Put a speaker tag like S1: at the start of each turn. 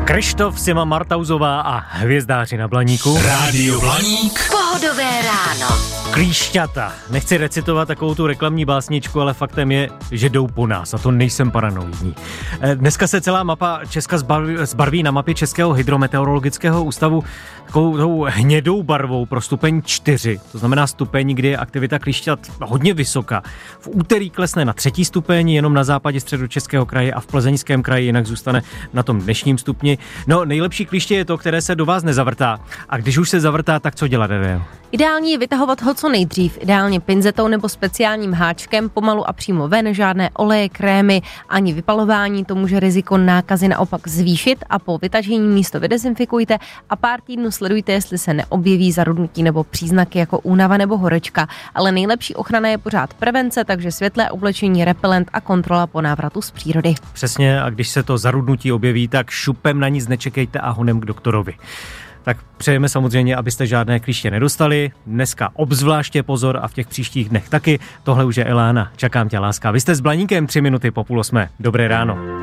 S1: Kryštof, Sima Martauzová a hvězdáři na Blaníku.
S2: Rádio Blaník.
S3: Pohodové ráno.
S1: Klíšťata. Nechci recitovat takovou tu reklamní básničku, ale faktem je, že jdou po nás a to nejsem paranoidní. Dneska se celá mapa Česka zbarví na mapě Českého hydrometeorologického ústavu takovou tou hnědou barvou pro stupeň 4. To znamená stupeň, kdy je aktivita klíšťat hodně vysoká. V úterý klesne na 3. stupeň, jenom na západě Středočeského kraje a v Plzeňském kraji, jinak zůstane na tom dnešním stupni. No, nejlepší klíště je to, které se do vás nezavrtá. A když už se zavrtá, tak co dělat, Adél?
S4: Ideální je vytahovat ho co nejdřív, ideálně pinzetou nebo speciálním háčkem, pomalu a přímo ven, žádné oleje, krémy, ani vypalování, to může riziko nákazy naopak zvýšit a po vytažení místo vydezinfikujte a pár týdnů sledujte, jestli se neobjeví zarudnutí nebo příznaky jako únava nebo horečka, ale nejlepší ochrana je pořád prevence, takže světlé oblečení, repelent a kontrola po návratu z přírody.
S1: Přesně, a když se to zarudnutí objeví, tak šupem na nic nečekejte a honem k doktorovi. Tak přejeme samozřejmě, abyste žádné klíště nedostali. Dneska obzvláště pozor a v těch příštích dnech taky. Tohle už je Elána. Čakám tě, láska. Vy jste s Blaníkem 3 minuty po 7:30. Dobré ráno.